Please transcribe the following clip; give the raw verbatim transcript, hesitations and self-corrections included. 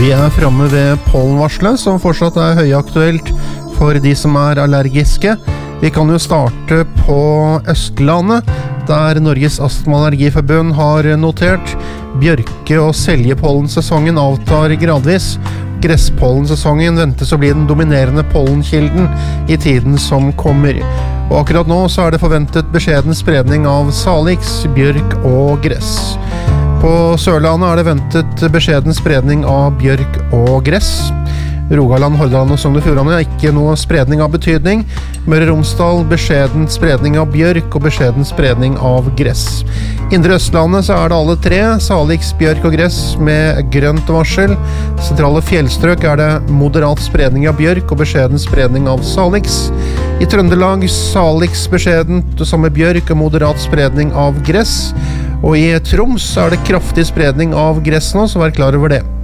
Vi er fremme ved pollenvarslet, som fortsatt er høyaktuelt for de som er allergiske. Vi kan jo starte på Østlandet, der Norges Astma- og Allergiforbund har notert. Bjørke- og seljepollensesongen avtar gradvis. Gresspollensesongen ventes å bli den dominerende pollenkilden i tiden som kommer. Og akkurat nå så er det forventet beskjeden spredning av salix, bjørk og gress. På Sørlandet er det ventet beskjeden spredning av bjørk og gress. Rogaland, Hordaland og Sogn og Fjordane er ikke noe spredning av betydning. Møre og Romsdal beskjeden spredning av bjørk og beskjeden spredning av gress. Indre Østlandet så er det alle tre, salix, bjørk og gress med grønt varsel. Sentrale fjellstrøk er det moderat spredning av bjørk og beskjeden spredning av salix. I Trøndelag salix beskjeden som med bjørk og moderat spredning av gress. Og i Troms er det kraftig spredning av gress nå, så vær klar over det.